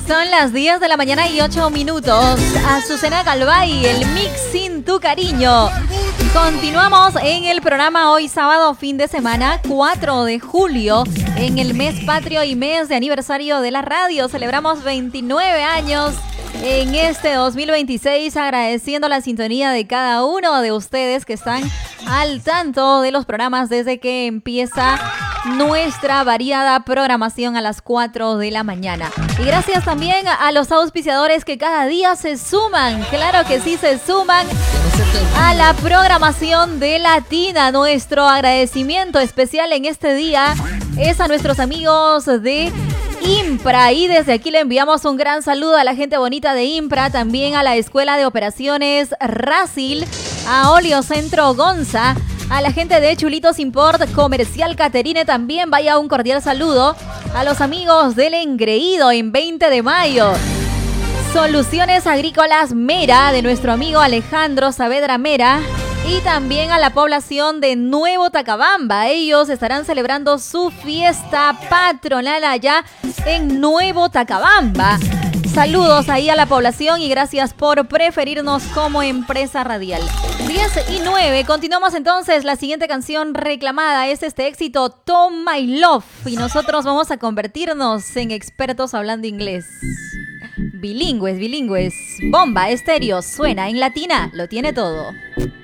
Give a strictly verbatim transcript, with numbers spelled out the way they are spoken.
Son las diez de la mañana y ocho minutos. Azucena Galvay, el mix sin tu cariño. Continuamos en el programa hoy sábado, fin de semana, cuatro de julio, en el mes patrio y mes de aniversario de la radio. Celebramos veintinueve años en este dos mil veintiséis, agradeciendo la sintonía de cada uno de ustedes que están al tanto de los programas desde que empieza nuestra variada programación a las cuatro de la mañana. Y gracias también a los auspiciadores que cada día se suman, claro que sí, se suman a la programación de Latina. Nuestro agradecimiento especial en este día es a nuestros amigos de Impra, y desde aquí le enviamos un gran saludo a la gente bonita de Impra, también a la Escuela de Operaciones Racil, a Oleocentro Gonza, a la gente de Chulitos Import Comercial Caterine también vaya un cordial saludo, a los amigos del Engreído en veinte de mayo, Soluciones Agrícolas Mera de nuestro amigo Alejandro Saavedra Mera, y también a la población de Nuevo Tacabamba. Ellos estarán celebrando su fiesta patronal allá en Nuevo Tacabamba. Saludos ahí a la población y gracias por preferirnos como empresa radial. diez y nueve, continuamos entonces. La siguiente canción reclamada es este éxito, Tom My Love, y nosotros vamos a convertirnos en expertos hablando inglés. Bilingües, bilingües. Bomba Estéreo suena en Latina, lo tiene todo.